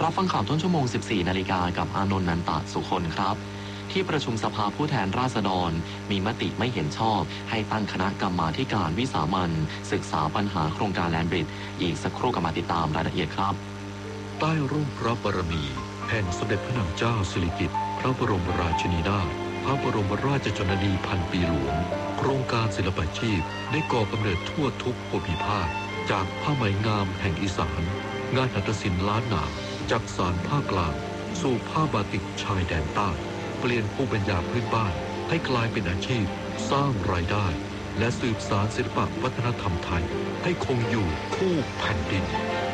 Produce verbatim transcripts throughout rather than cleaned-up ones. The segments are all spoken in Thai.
รับฟังข่าวต้นชั่วโมง สิบสี่นาฬิกากับอานนท์นันตะสุคนครับที่ประชุมสภาผู้แทนราษฎรมีมติไม่เห็นชอบให้ตั้งคณะกรรมาธิการวิสามัญศึกษาปัญหาโครงการแลนด์บริดจ์อีกสักครู่กลับมาติดตามรายละเอียดครับใต้ร่มพระบารมีแห่งสมเด็จพระนางเจ้าสิริกิติ์พระบรมราชินีนาถพระบรมราชชนนีพันปีหลวงโครงการศิลปาชีพได้ก่อกำเนิดทั่วทุกภูมิภาคจากผ้าไหมงามแห่งอีสานงานหัตถศิลป์ล้านนาจากสานภาคกลางสู่ผ้าบาติกชายแดนใต้เปลี่ยนภูมิปัญญาพื้นบ้านให้กลายเป็นอาชีพสร้างรายได้และสืบสานศิลปวัฒนธรรมไทยให้คงอยู่คู่แผ่นดิน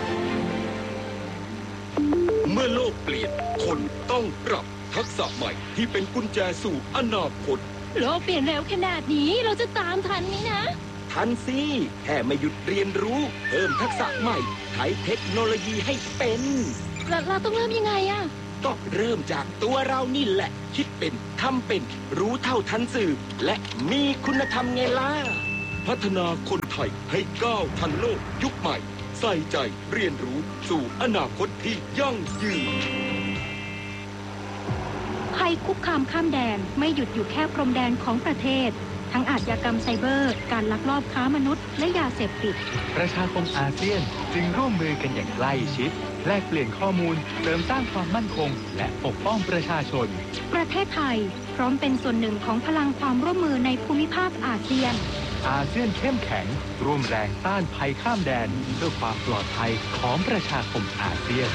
เมื่อโลกเปลี่ยนคนต้องปรับทักษะใหม่ที่เป็นกุญแจสู่อนาคตโลกเปลี่ยนเร็วขนาดนี้เราจะตามทันไหมนะทันสิแค่ไม่หยุดเรียนรู้เพิ่มทักษะใหม่ใช้เทคโนโลยีให้เป็นเราเราต้องเริ่มยังไงอะก็เริ่มจากตัวเรานี่แหละคิดเป็นทำเป็นรู้เท่าทันสื่อและมีคุณธรรมไงล่ะพัฒนาคนไทยให้ก้าวทันโลกยุคใหม่ใส่ใจเรียนรู้สู่อนาคตที่ยั่งยืนภัยคุกคามข้ามแดนไม่หยุดอยู่แค่พรมแดนของประเทศทั้งอาชญากรรมไซเบอร์การลักลอบค้ามนุษย์และยาเสพติดประชาคมอาเซียนจึงร่วมมือกันอย่างใกล้ชิดแลกเปลี่ยนข้อมูลเสริมสร้างความมั่นคงและปกป้องประชาชนประเทศไทยพร้อมเป็นส่วนหนึ่งของพลังความร่วมมือในภูมิภาคอาเซียนอาเซียนเข้มแข็งร่วมแรงต้านภัยข้ามแดนเพื่อความปลอดภัยของประชาคมอาเซียน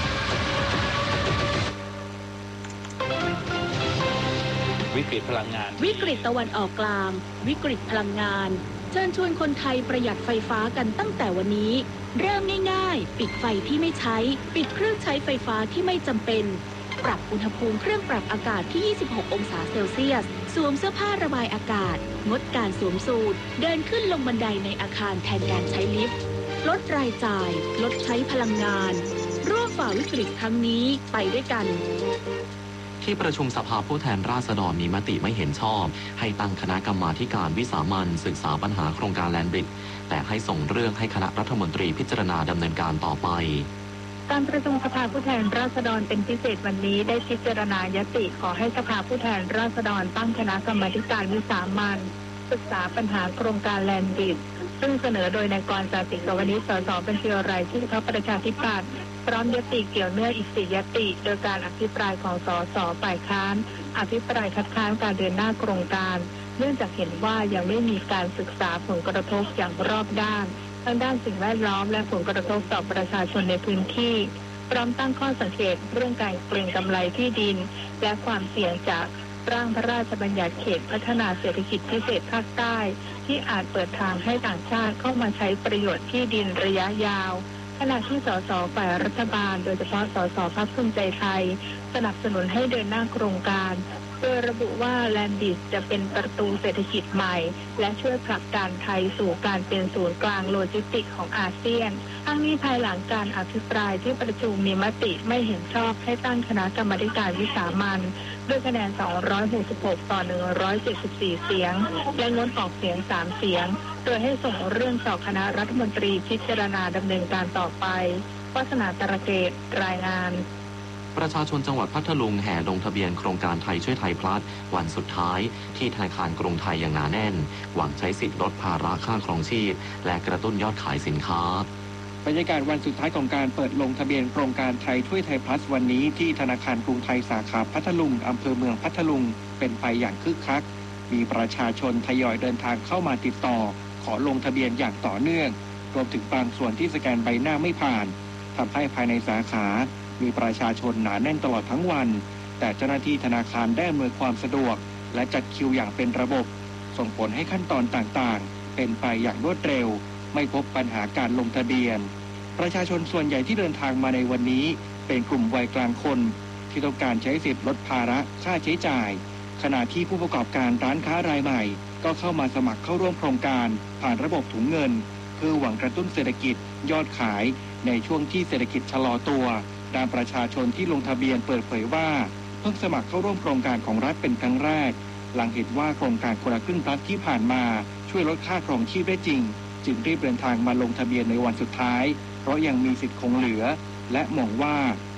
วิกฤตพลังงานวิกฤตตะวันออกกลางวิกฤตพลังงานเชิญชวนคนไทยประหยัดไฟฟ้ากันตั้งแต่วันนี้เริ่มง่ายๆปิดไฟที่ไม่ใช้ปิดเครื่องใช้ไฟฟ้าที่ไม่จำเป็นปรับอุณหภูมิเครื่องปรับอากาศที่ยี่สิบหกองศาเซลเซียสสวมเสื้อผ้าระบายอากาศงดการสวมสูทเดินขึ้นลงบันไดในอาคารแทนการใช้ลิฟต์ลดรายจ่ายลดใช้พลังงานร่วมฝ่าวิกฤตครั้งนี้ไปด้วยกันที่ประชุมสภาผู้แทนราษฎรมีมติไม่เห็นชอบให้ตั้งคณะกรรมาธิการวิสามัญศึกษาปัญหาโครงการแลนด์บริดจ์แต่ให้ส่งเรื่องให้คณะรัฐมนตรีพิจารณาดำเนินการต่อไปการประชุมสภาผู้แทนราษฎรเป็นพิเศษวันนี้ได้พิจารณายติขอให้สภาผู้แทนราษฎรตั้งคณะกรรมาธิการวิสามัญศึกษาปัญหาโครงการแลนด์บริดจ์ซึ่งเสนอโดยนายกรณ์ สาสิก สวนิช สสบัญชีรายชื่อพรรคประชาธิปัตย์พร้อมยติเกี่ยวเนื่องอีกสี่ยติโดยการอภิปรายของสสฝ่ายค้านอภิปรายคัดค้านการเดินหน้าโครงการเนื่องจากเห็นว่ายังไม่มีการศึกษาผลกระทบอย่างรอบด้านทั้งด้านสิ่งแวดล้อมและผลกระทบต่อประชาชนในพื้นที่พร้อมตั้งข้อสังเกตเรื่องการเกรงกำไรที่ดินและความเสี่ยงจากร่างพระราชบัญญัติเขตพัฒนาเศรษฐกิจพิเศษภาคใต้ที่อาจเปิดทางให้ต่างชาติเข้ามาใช้ประโยชน์ที่ดินระยะยาวขณะที่สสฝ่ายรัฐบาลโดยเฉพาะสสพรรคภูมิใจไทยสนับสนุนให้เดินหน้าโครงการโดยระบุว่าแลนด์บริดจ์จะเป็นประตูเศรษฐกิจใหม่และช่วยผลักดันไทยสู่การเป็นศูนย์กลางโลจิสติกส์ของอาเซียนทั้งนี้ภายหลังการอภิปรายที่ประชุมมีมติไม่เห็นชอบให้ตั้งคณะกรรมาธิการวิสามัญด้วยคะแนนสองร้อยหกสิบหกต่อหนึ่งร้อยเจ็ดสิบสี่เสียงและงดออกเสียงสามเสียงโดยให้ส่งเรื่องต่อคณะรัฐมนตรีพิจารณาดำเนินการต่อไปวาสนาตระเกตรายงานประชาชนจังหวัดพัทลุงแห่ลงทะเบียนโครงการไทยช่วยไทยพลัสวันสุดท้ายที่ธนาคารกรุงไทยอย่างหนาแน่นหวังใช้สิทธิ์ลดภาระค่าครองชีพและกระตุ้นยอดขายสินค้าบรรยากาศวันสุดท้ายของการเปิดลงทะเบียนโครงการไทยช่วยไทยพลัสวันนี้ที่ธนาคารกรุงไทยสาขาพัทลุงอำเภอเมืองพัทลุงเป็นไปอย่างคึกคักมีประชาชนทยอยเดินทางเข้ามาติดต่อขอลงทะเบียนอย่างต่อเนื่องรวมถึงบางส่วนที่สแกนใบหน้าไม่ผ่านทำให้ภายในสาขามีประชาชนหนาแน่นตลอดทั้งวันแต่เจ้าหน้าที่ธนาคารได้อำนวยความสะดวกและจัดคิวอย่างเป็นระบบส่งผลให้ขั้นตอนต่างๆเป็นไปอย่างรวดเร็วไม่พบปัญหาการลงทะเบียนประชาชนส่วนใหญ่ที่เดินทางมาในวันนี้เป็นกลุ่มวัยกลางคนที่ต้องการใช้สิทธิ์ลดภาระค่าใช้จ่ายขณะที่ผู้ประกอบการร้านค้ารายใหม่ก็เข้ามาสมัครเข้าร่วมโครงการผ่านระบบถุงเงินเพื่อหวังกระตุ้นเศรษฐกิจยอดขายในช่วงที่เศรษฐกิจชะลอตัวด้านประชาชนที่ลงทะเบียนเปิดเผยว่าเพิ่งสมัครเข้าร่วมโครงการของรัฐเป็นครั้งแรกหลังเห็นว่าโครงการคนละครึ่งพลัสที่ผ่านมาช่วยลดค่าครองชีพได้จริงจึงรีบเดินทางมาลงทะเบียนในวันสุดท้ายเพราะยังมีสิทธิ์คงเหลือและมองว่า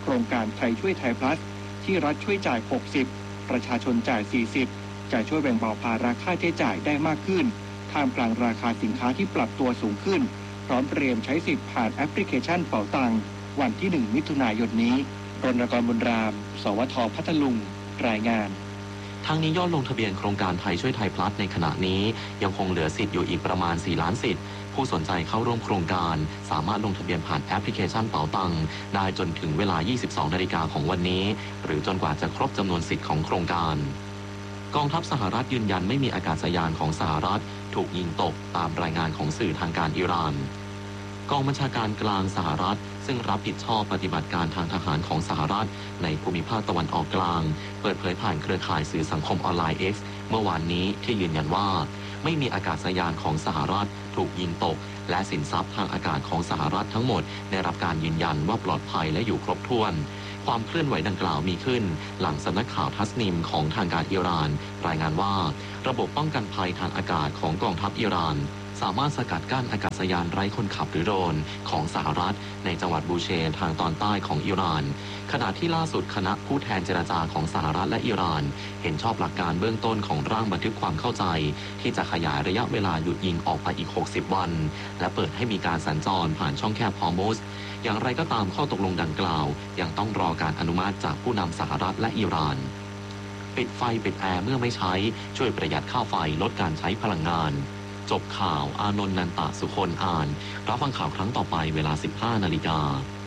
โครงการไทยช่วยไทยพลัสที่รัฐช่วยจ่ายหกสิบประชาชนจ่ายสี่สิบจะช่วยแบ่งเบาภาระค่าใช้จ่ายได้มากขึ้นท่ามกลางราคาสินค้าที่ปรับตัวสูงขึ้นพร้อมเตรียมใช้สิทธิ์ผ่านแอปพลิเคชันเป๋าตังค์วันที่หนึ่งมิถุนายนนี้รณกรบุญรามสวทพัทลุงรายงานทางนี้ยอดลงทะเบียนโครงการไทยช่วยไทยพลัสในขณะนี้ยังคงเหลือสิทธิ์อยู่อีกประมาณสี่ล้านสิทธิ์ผู้สนใจเข้าร่วมโครงการสามารถลงทะเบียนผ่านแอปพลิเคชันเป๋าตังค์ได้จนถึงเวลา ยี่สิบสองนาฬิกาของวันนี้หรือจนกว่าจะครบจำนวนสิทธิ์ของโครงการกองทัพสหรัฐยืนยันไม่มีอากาศยานของสหรัฐถูกยิงตกตามรายงานของสื่อทางการอิหร่านกองบัญชาการกลางสหรัฐซึ่งรับผิดชอบปฏิบัติการทางทหารของสหรัฐในภูมิภาคตะวันออกกลางเปิดเผยผ่านเครือข่ายสื่อสังคมออนไลน์ X เมื่อวานนี้ที่ยืนยันว่าไม่มีอากาศยานของสหรัฐถูกยิงตกและสินทรัพย์ทางอากาศของสหรัฐทั้งหมดได้รับการยืนยันว่าปลอดภัยและอยู่ครบถ้วนความเคลื่อนไหวดังกล่าวมีขึ้นหลังสำนักข่าวทัสนิมของทางการอิหร่านรายงานว่าระบบป้องกันภัยทางอากาศของกองทัพอิหร่านสามารถสกัดกั้นอากาศยานไร้คนขับหรือโดรนของสหรัฐในจังหวัดบูเชร์ทางตอนใต้ของอิหร่านขณะที่ล่าสุดคณะผู้แทนเจรจาของสหรัฐและอิหร่านเห็นชอบหลักการเบื้องต้นของร่างบันทึกความเข้าใจที่จะขยายระยะเวลาหยุดยิงออกไปอีกหกสิบวันและเปิดให้มีการสัญจรผ่านช่องแคบฮอร์มุซอย่างไรก็ตามข้อตกลงดังกล่าวยังต้องรอการอนุมัติจากผู้นำสหรัฐและอิหร่านปิดไฟปิดแอร์เมื่อไม่ใช้ช่วยประหยัดค่าไฟลดการใช้พลังงานจบข่าวอานนท์นันตะสุคนอ่านรับฟังข่าวครั้งต่อไปเวลา สิบห้านาฬิกา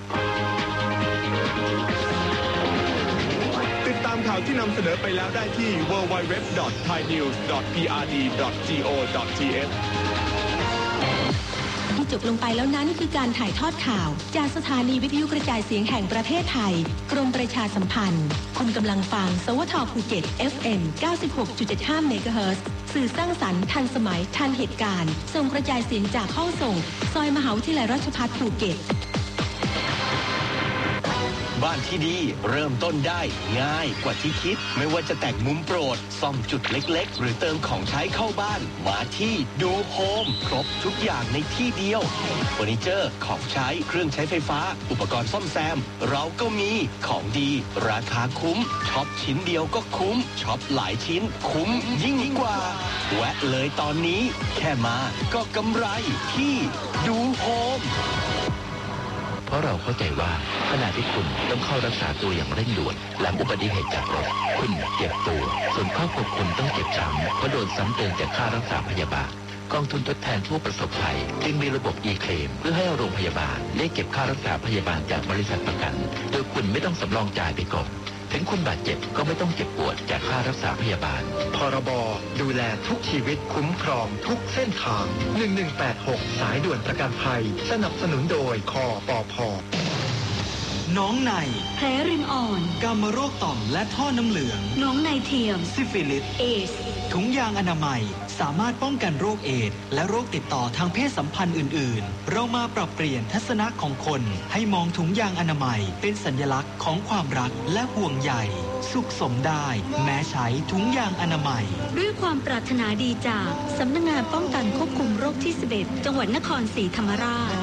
ติดตามข่าวที่นำเสนอไปแล้วได้ที่ ดับเบิลยู ดับเบิลยู ดับเบิลยู ดอท ไทยนิวส์ ดอท พี อาร์ ดี ดอท จี โอ ดอท ที เอชที่จบลงไปแล้วนั้นคือการถ่ายทอดข่าวจากสถานีวิทยุกระจายเสียงแห่งประเทศไทยกรมประชาสัมพันธ์คุณกำลังฟังสวทภูเก็ต เอฟ เอ็ม เก้าสิบหกจุดเจ็ดห้า เมกะเฮิรตซ์สื่อสร้างสรรค์ทันสมัยทันเหตุการณ์ส่งกระจายเสียงจากห้องส่งซอยมหาวิทยาลัยราชภัฏภูเก็ตบ้านที่ดีเริ่มต้นได้ง่ายกว่าที่คิดไม่ว่าจะแต่งมุมโปรดซ่อมจุดเล็กๆหรือเติมของใช้เข้าบ้านมาที่ดูโฮมครบทุกอย่างในที่เดียวเฟอร์นิเจอร์ของใช้เครื่องใช้ไฟฟ้าอุปกรณ์ซ่อมแซมเราก็มีของดีราคาคุ้มช็อปชิ้นเดียวก็คุ้มช็อปหลายชิ้นคุ้มยิ่งกว่าแวะเลยตอนนี้แค่มาก็กำไรที่ดูโฮมเพราะเราเข้าใจว่าขณะที่คุณต้องเข้ารักษาตัวอย่างเร่งด่วนหลังอุบัติเหตุจากรถคุณเจ็บตัวส่วนครอบครัวคุณต้องเจ็บซ้ำเพราะโดนซ้ำเติมจากค่ารักษาพยาบาลกองทุนทดแทนผู้ประสบภัยจึงมีระบบ e-claim เพื่อให้โรงพยาบาลเรียกเก็บค่ารักษาพยาบาลจากบริษัทประกันโดยคุณไม่ต้องสำรองจ่ายไปก่อนถึงคุณบาดเจ็บก็ไม่ต้องเจ็บปวดจากค่ารักษาพยาบาลพรบดูแลทุกชีวิตคุ้มครองทุกเส้นทางหนึ่งหนึ่งแปดหกสายด่วนประกันภัยสนับสนุนโดยคปภ. น้องในแผลริมอ่อนกามโรคต่อมและท่อน้ำเหลืองน้องในเทียมซิฟิลิสเอดส์ถุงยางอนามัยสามารถป้องกันโรคเอดส์และโรคติดต่อทางเพศสัมพันธ์อื่นๆเรามาปรับเปลี่ยนทัศนะของคนให้มองถุงยางอนามัยเป็นสัญลักษณ์ของความรักและห่วงใยสุขสมได้แม้ใช้ถุงยางอนามัยด้วยความปรารถนาดีจากสำนักงานป้องกันควบคุมโรคที่สิบเอ็ดจังหวัดนครศรีธรรมราช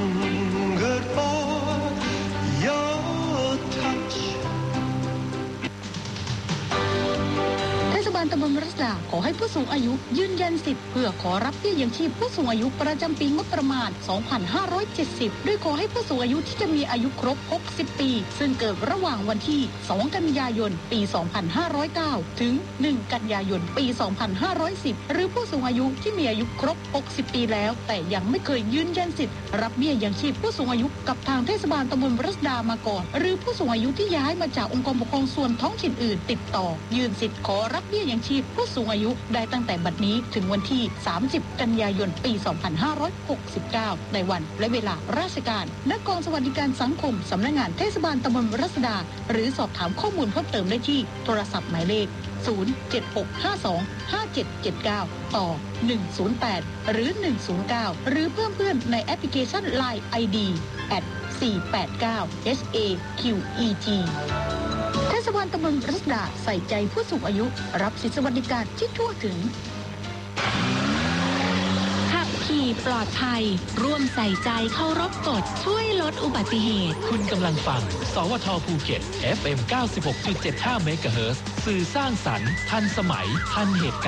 เทศบาลตำบลรัศดาขอให้ผู้สูงอายุยืนยันสิทธิ์เพื่อขอรับเบี้ยยังชีพผู้สูงอายุประจำปีงบประมาณ สองพันห้าร้อยเจ็ดสิบ ด้วยขอให้ผู้สูงอายุที่จะมีอายุครบ หกสิบ ปีซึ่งเกิดระหว่างวันที่ สอง กันยายน ปี สองพันห้าร้อยเก้า ถึง หนึ่ง กันยายน ปี สองพันห้าร้อยสิบ หรือผู้สูงอายุที่มีอายุครบ หกสิบ ปีแล้วแต่ยังไม่เคยยืนยันสิทธิ์รับเบี้ยยังชีพผู้สูงอายุกับทางเทศบาลตำบลรัศดามาก่อนหรือผู้สูงอายุที่ย้ายมาจากองค์กรปกครองส่วนท้องถิ่นอื่นติดต่อยื่นสิทธิ์ขอรับเบี้ยยังชีพผู้สูงอายุได้ตั้งแต่บัดนี้ถึงวันที่ สามสิบ กันยายน ปี สองพันห้าร้อยหกสิบเก้า ในวันและเวลาราชการณกองสวัสดิการสังคมสำนักงานเทศบาลตำบลรัศดาหรือสอบถามข้อมูลเพิ่มเติมได้ที่โทรศัพท์หมายเลข ศูนย์ เจ็ด หก ห้า สอง ห้า เจ็ด เจ็ด เก้า ต่อ หนึ่ง ศูนย์ แปด หรือ หนึ่ง ศูนย์ เก้า หรือเพิ่มเพื่อนในแอปพลิเคชัน ไลน์ ไอ ดี แอท สี่ แปด เก้า เอช เอ คิว อี จี เทศบาลตำบลรัศดาใส่ใจผู้สูงอายุรับสิทธิสวัสดิการที่ทั่วถึงขับขี่ปลอดภัย ร่วมใส่ใจเคารพกฎช่วยลดอุบัติเหตุคุณกำลังฟัง สวท ภูเก็ต เอฟ เอ็ม เก้าสิบหกจุดเจ็ดห้า เมกะเฮิรตซ์ สื่อสร้างสรรค์ ทันสมัย ทันเหตุการณ์